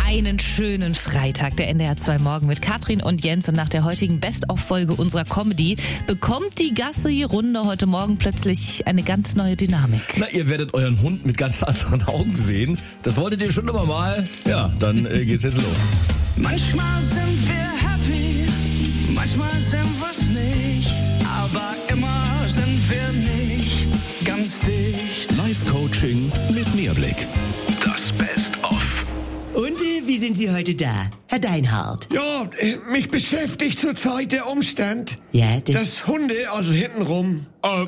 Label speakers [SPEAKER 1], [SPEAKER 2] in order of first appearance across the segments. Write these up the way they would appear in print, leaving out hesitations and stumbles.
[SPEAKER 1] Einen schönen Freitag, der NDR 2 Morgen mit Katrin und Jens. Und nach der heutigen Best-of-Folge unserer Comedy bekommt die Gassi-Runde heute Morgen plötzlich eine ganz neue Dynamik.
[SPEAKER 2] Na, ihr werdet euren Hund mit ganz anderen Augen sehen. Das wolltet ihr schon immer mal. Ja, dann geht's jetzt los.
[SPEAKER 3] Manchmal sind wir happy, manchmal sind wir's nicht, aber immer sind wir nicht ganz dicht.
[SPEAKER 4] Live-Coaching mit Mehrblick. Das Best-of.
[SPEAKER 5] Und wie sind Sie heute da, Herr Deinhardt?
[SPEAKER 6] Ja, mich beschäftigt zurzeit der Umstand,
[SPEAKER 5] Ja,
[SPEAKER 6] dass Hunde, also hintenrum,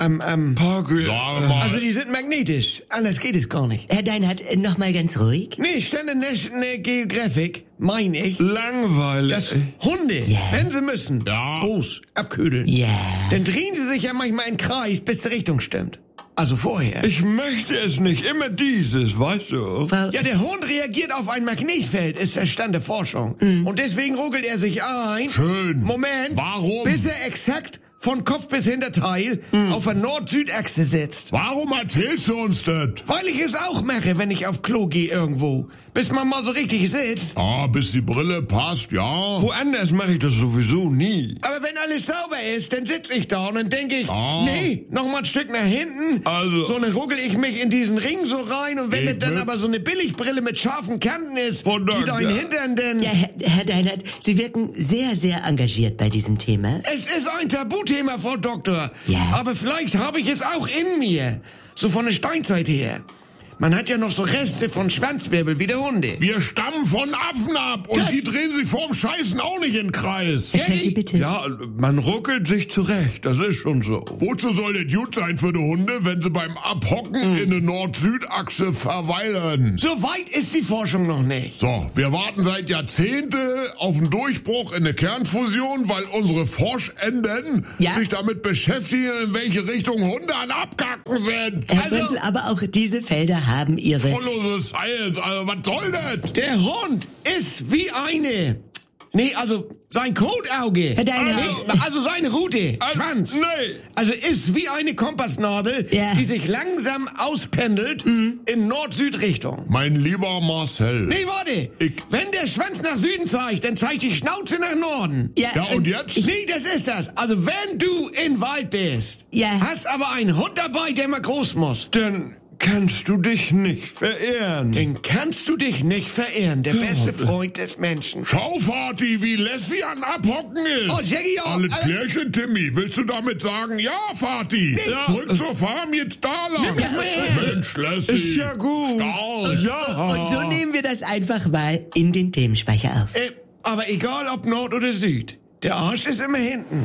[SPEAKER 6] also die sind magnetisch. Anders geht es gar nicht.
[SPEAKER 5] Herr Deinhardt, noch mal ganz ruhig.
[SPEAKER 6] Nee, Stände National Geographic, meine ich,
[SPEAKER 2] Langweilig.
[SPEAKER 6] dass Hunde, wenn sie müssen, groß abkühlen.
[SPEAKER 5] Ja.
[SPEAKER 6] Dann drehen sie sich ja manchmal im Kreis, bis die Richtung stimmt. Also vorher.
[SPEAKER 7] Ich möchte es nicht, immer dieses, weißt du?
[SPEAKER 6] Ja, der Hund reagiert auf ein Magnetfeld, ist der Stand der Forschung. Und deswegen ruckelt er sich ein.
[SPEAKER 4] Schön.
[SPEAKER 6] Moment.
[SPEAKER 4] Warum?
[SPEAKER 6] Bis er exakt von Kopf bis Hinterteil auf der Nord-Süd-Achse sitzt.
[SPEAKER 4] Warum erzählst du uns das?
[SPEAKER 6] Weil ich es auch mache, wenn ich auf Klo gehe irgendwo. Bis man mal so richtig sitzt.
[SPEAKER 4] Bis die Brille passt, ja.
[SPEAKER 7] Woanders mache ich das sowieso nie.
[SPEAKER 6] Aber wenn alles sauber ist, dann sitze ich da und dann denke ich, nee, noch mal ein Stück nach hinten.
[SPEAKER 7] Also.
[SPEAKER 6] So, dann ruckel ich mich in diesen Ring so rein und wenn das dann aber so eine Billigbrille mit scharfen Kanten ist, die deinen Hintern denn...
[SPEAKER 5] Ja, Herr Deinhardt, Sie wirken sehr, sehr engagiert bei diesem Thema.
[SPEAKER 6] Es ist ein Tabuthema, Frau Doktor.
[SPEAKER 5] Ja.
[SPEAKER 6] Aber vielleicht habe ich es auch in mir. So von der Steinzeit her. Man hat ja noch so Reste von Schwanzwirbel wie der Hunde.
[SPEAKER 4] Wir stammen von Affen ab und die drehen sich vorm Scheißen auch nicht in den Kreis.
[SPEAKER 5] Sprechen Sie bitte.
[SPEAKER 7] Ja, man ruckelt sich zurecht, das ist schon so.
[SPEAKER 4] Wozu soll das gut sein für die Hunde, wenn sie beim Abhocken in der Nord-Süd-Achse verweilen?
[SPEAKER 6] So weit ist die Forschung noch nicht.
[SPEAKER 4] So, wir warten seit Jahrzehnten auf einen Durchbruch in der Kernfusion, weil unsere Forschenden sich damit beschäftigen, in welche Richtung Hunde an Abkacken sind.
[SPEAKER 5] Herr Sprenzel, aber auch diese Felder haben ihre...
[SPEAKER 4] Volllose Science, also was soll das?
[SPEAKER 6] Der Hund ist wie eine... Nee, also sein Kotauge.
[SPEAKER 5] Herr Deinhardt.
[SPEAKER 6] Also seine Rute. Schwanz.
[SPEAKER 7] Nee.
[SPEAKER 6] Also ist wie eine Kompassnadel, die sich langsam auspendelt in Nord-Süd-Richtung.
[SPEAKER 4] Mein lieber Marcel.
[SPEAKER 6] Nee, warte. Wenn der Schwanz nach Süden zeigt, dann zeigt die Schnauze nach Norden.
[SPEAKER 4] Ja, und jetzt?
[SPEAKER 6] Nee, das ist das. Also wenn du in Wald bist, hast aber einen Hund dabei, der mal groß muss.
[SPEAKER 7] Dann kannst du dich nicht verehren.
[SPEAKER 6] Den kannst du dich nicht verehren, der beste Freund des Menschen.
[SPEAKER 4] Schau, Vati, wie lässig an Abhocken ist.
[SPEAKER 6] Oh, Shaggy, ja.
[SPEAKER 4] Alles klärchen, Timmy. Willst du damit sagen, ja, Vati? Zurück zur Farm, jetzt da lang. Mensch, Lassie.
[SPEAKER 7] Ist ja gut.
[SPEAKER 4] Stolz.
[SPEAKER 7] Ja.
[SPEAKER 5] Und so nehmen wir das einfach mal in den Themenspeicher auf.
[SPEAKER 6] Aber egal ob Nord oder Süd, der Arsch ist immer hinten.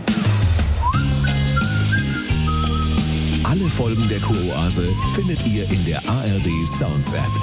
[SPEAKER 4] Alle Folgen der Kuroase findet ihr in der ARD Sounds App.